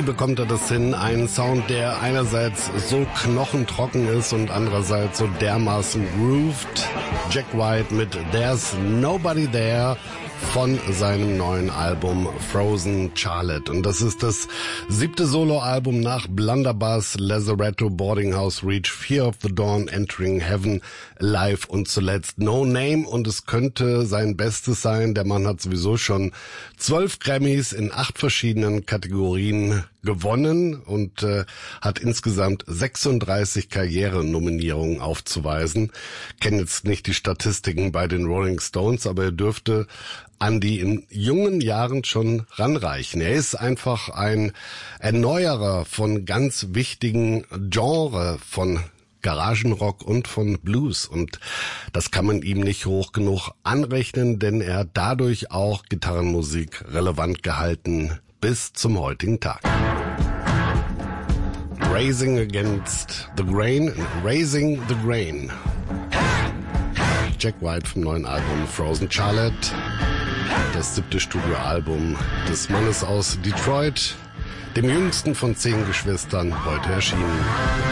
bekommt er das hin? Einen Sound, der einerseits so knochentrocken ist und andererseits so dermaßen grooved. Jack White mit There's Nobody There von seinem neuen Album Frozen Charlotte. Und das ist das 7. Soloalbum nach Blunderbuss, Lazaretto, Boarding House Reach, Fear of the Dawn, Entering Heaven, Live und zuletzt No Name. Und es könnte sein Bestes sein. Der Mann hat sowieso schon 12 Grammys in 8 verschiedenen Kategorien gewonnen und hat insgesamt 36 Karrierenominierungen aufzuweisen. Kenne jetzt nicht die Statistiken bei den Rolling Stones, aber er dürfte an die in jungen Jahren schon ranreichen. Er ist einfach ein Erneuerer von ganz wichtigen Genres, von Garagenrock und von Blues. Und das kann man ihm nicht hoch genug anrechnen, denn er hat dadurch auch Gitarrenmusik relevant gehalten bis zum heutigen Tag. Raising Against the Grain, Raising the Grain. Jack White vom neuen Album Frozen Charlotte. Das 7. Studioalbum des Mannes aus Detroit, dem jüngsten von 10 Geschwistern, heute erschienen.